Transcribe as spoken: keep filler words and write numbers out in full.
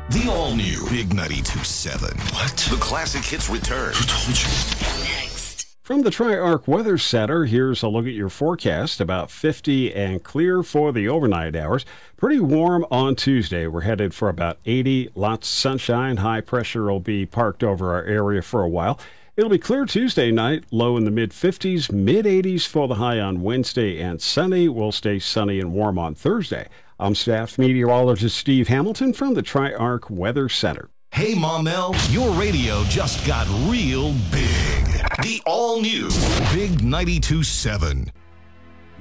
The all-new Big ninety-two point seven. What? The classic hits return. Who told you? Next. From the Tri-Arc Weather Center, here's a look at your forecast. About fifty and clear for the overnight hours. Pretty warm on Tuesday. We're headed for about eighty. Lots of sunshine. High pressure will be parked over our area for a while. It'll be clear Tuesday night, low in the mid-fifties, mid-eighties for the high on Wednesday, and sunny. We'll stay sunny and warm on Thursday. I'm staff meteorologist Steve Hamilton from the Tri-Arc Weather Center. Hey, Mom-El, your radio just got real big. The all-new Big ninety-two point seven.